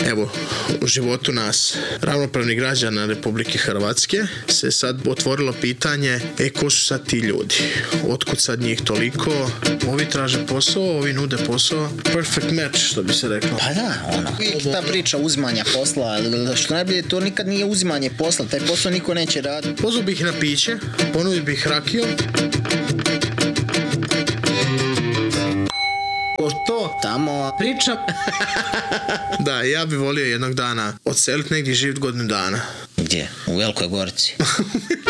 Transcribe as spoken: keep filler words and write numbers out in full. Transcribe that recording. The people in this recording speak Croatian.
evo, u životu nas, ravnopravnih građana Republike Hrvatske, se sad otvorilo pitanje, e, ko su sad ti ljudi? Otkud sad njih toliko? Ovi traže posao, ovi nude posao. Perfect match, što bi se reklo. Pa da, ono. Uvijek ta priča uzimanja posla, što najbolje, to nikad nije uzimanje posla, taj posao niko neće raditi. Pozvao bih na piće, ponudio bih rakiju. To tamo priča. Da, ja bih volio jednog dana odseliti negdje živjeti godinu dana. Gdje? U Velikoj Gorici.